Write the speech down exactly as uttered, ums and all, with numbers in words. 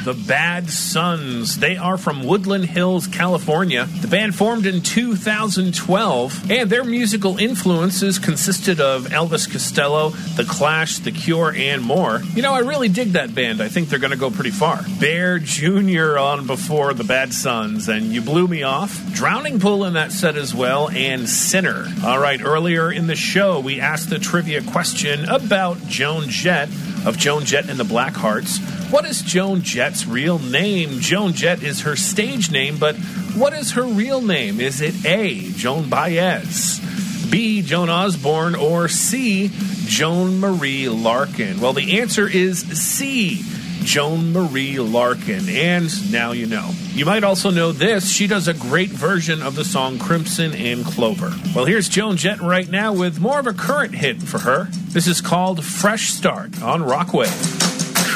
the Bad Sons. They are from Woodland Hills, California. The band formed in two thousand twelve, and their musical influences consisted of Elvis Costello, The Clash, The Cure, and more. You know, I really dig that band. I think they're going to go pretty far. Bear Junior on before the Bad Sons, and You Blew Me Off. Drowning Pool in that set as well, and Sinner. All right, earlier in the show, we asked the trivia question about Joan Jett of Joan Jett and the Blackhearts. What is Joan Jett's real name? Joan Jett is her stage name, but what is her real name? Is it A, Joan Baez, B, Joan Osborne, or C, Joan Marie Larkin? Well, the answer is C, Joan Marie Larkin, and now you know. You might also know this. She does a great version of the song Crimson and Clover. Well, here's Joan Jett right now with more of a current hit for her. This is called Fresh Start on Rockwave.